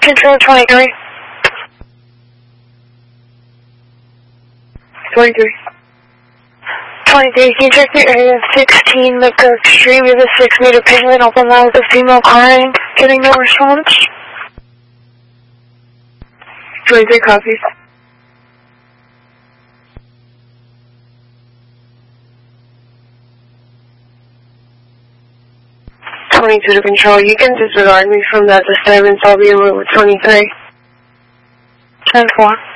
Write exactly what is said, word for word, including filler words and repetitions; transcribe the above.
Control twenty-three. twenty-three. twenty-three, can you check the area of sixteen McGurk Street? We have a six meter payment open line with a female crying. Getting no response. twenty-three copies. twenty-two to control. You can disregard me from that disturbance. I'll be in route with twenty-three. ten four.